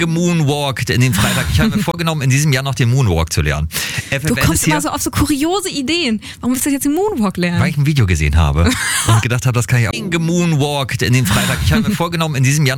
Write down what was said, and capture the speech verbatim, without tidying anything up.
gemoonwalkt in den Freitag. Ich habe mir vorgenommen, in diesem Jahr noch den Moonwalk zu lernen. F F N Du kommst hier, immer so auf so kuriose Ideen. Warum willst du jetzt den Moonwalk lernen? weil ich ein Video gesehen habe und gedacht habe, das kann ich auch. Gemoonwalkt in den Freitag. Ich habe mir vorgenommen, in diesem Jahr noch